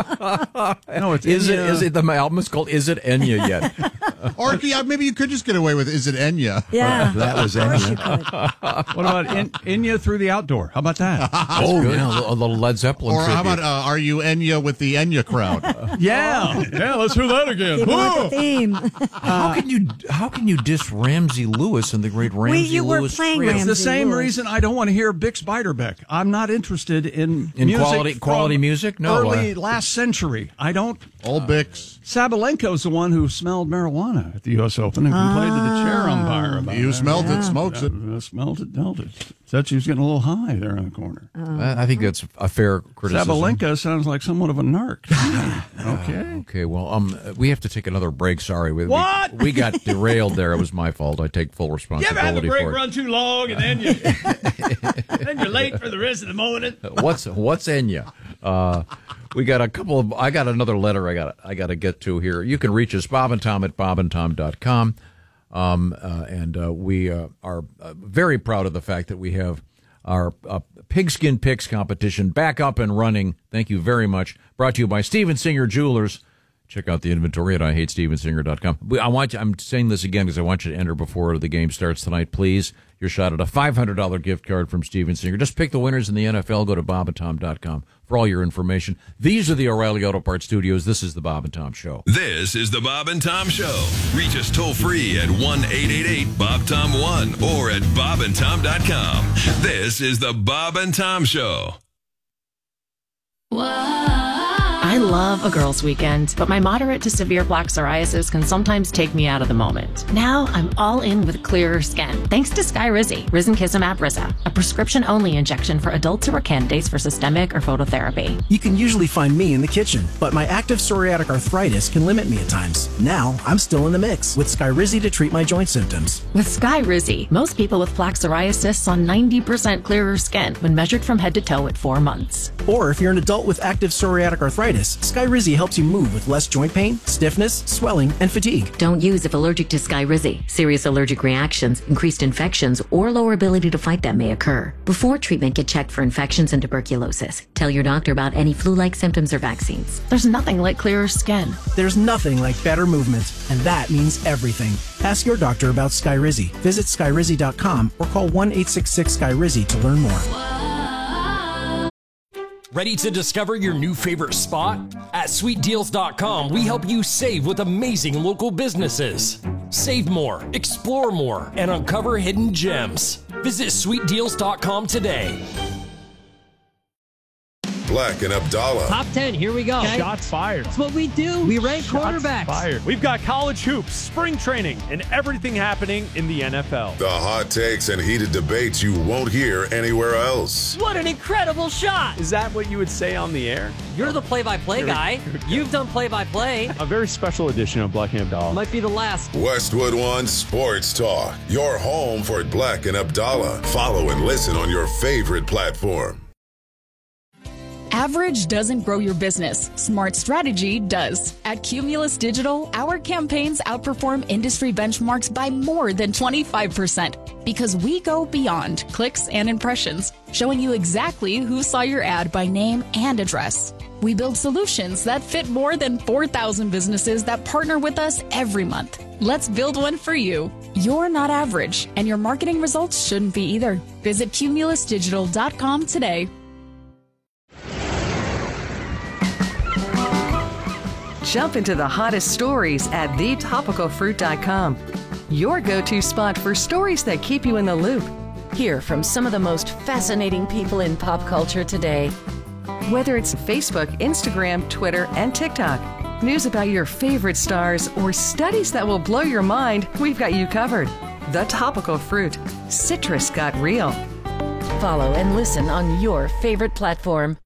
No, it's Is Enya. it the album is called Is It Enya Yet? Or maybe you could just get away with Is It Enya? Yeah. That was Of course you Enya. could. What about Enya Through the Outdoor? How about that? Oh, yeah, a little Led Zeppelin Or how tribute. about Are You Enya with the Enya crowd? Yeah, let's hear that again. Keep it with the theme. How can you diss Ramsey Lewis and the great Ramsey you were Lewis playing trio? It's the Ramsey same Lewis. reason I don't want to hear Bix Beiderbecke. I'm not interested in music quality from music? No, early last century. I don't. Old Bix. Sabalenko's the one who smelled marijuana at the U.S. Open and complained to the chair umpire about You it. smelled it, smokes it. Smelled it, dealt it. Said she was getting a little high there in the corner. I think that's a fair criticism. Sabalenka sounds like somewhat of a narc. Okay. Okay, well, we have to take another break. Sorry, What? we got derailed there. It was my fault. I take full You ever responsibility had the break for it. run too long and then you're late for the rest of the morning? What's Enya? We got a couple of. I got another letter. I got to get to here. You can reach us, Bob and Tom at bobandtom.com. We are very proud of the fact that we have our Pigskin Picks competition back up and running. Thank you very much. Brought to you by Steven Singer Jewelers. Check out the inventory at IHateStevenSinger.com. I'm saying this again because I want you to enter before the game starts tonight. Please, your shot at a $500 gift card from Steven Singer. Just pick the winners in the NFL. Go to bobandtom.com for all your information. These are the O'Reilly Auto Parts Studios. This is the Bob and Tom Show. This is the Bob and Tom Show. Reach us toll free at 1-888-BOB-TOM-1 or at bobandtom.com. This is the Bob and Tom Show. I love a girls' weekend, but my moderate to severe plaque psoriasis can sometimes take me out of the moment. Now I'm all in with clearer skin, thanks to Skyrizi, Risankizumab Riza, a prescription-only injection for adults who are candidates for systemic or phototherapy. You can usually find me in the kitchen, but my active psoriatic arthritis can limit me at times. Now I'm still in the mix with Skyrizi to treat my joint symptoms. With Skyrizi, most people with plaque psoriasis saw 90% clearer skin when measured from head to toe at 4 months. Or if you're an adult with active psoriatic arthritis, Skyrizi helps you move with less joint pain, stiffness, swelling, and fatigue. Don't use if allergic to Skyrizi. Serious allergic reactions, increased infections, or lower ability to fight them may occur. Before treatment, get checked for infections and tuberculosis. Tell your doctor about any flu-like symptoms or vaccines. There's nothing like clearer skin. There's nothing like better movement, and that means everything. Ask your doctor about Skyrizi. Visit Skyrizi.com or call 1-866-SKYRIZI to learn more. Ready to discover your new favorite spot? At SweetDeals.com, we help you save with amazing local businesses. Save more, explore more, and uncover hidden gems. Visit SweetDeals.com today. Black and Abdallah. Top 10, here we go. Okay. Shots fired. That's what we do. We rank quarterbacks. Fired. We've got college hoops, spring training, and everything happening in the NFL. The hot takes and heated debates you won't hear anywhere else. What an incredible shot. Is that what you would say on the air? You're the play-by-play guy. You've done play-by-play. A very special edition of Black and Abdallah. Might be the last. Westwood One Sports Talk. Your home for Black and Abdallah. Follow and listen on your favorite platform. Average doesn't grow your business. Smart strategy does. At Cumulus Digital, our campaigns outperform industry benchmarks by more than 25% because we go beyond clicks and impressions, showing you exactly who saw your ad by name and address. We build solutions that fit more than 4,000 businesses that partner with us every month. Let's build one for you. You're not average, and your marketing results shouldn't be either. Visit cumulusdigital.com today. Jump into the hottest stories at thetopicalfruit.com. Your go-to spot for stories that keep you in the loop. Hear from some of the most fascinating people in pop culture today. Whether it's Facebook, Instagram, Twitter, and TikTok, news about your favorite stars, or studies that will blow your mind, we've got you covered. The Topical Fruit. Citrus got real. Follow and listen on your favorite platform.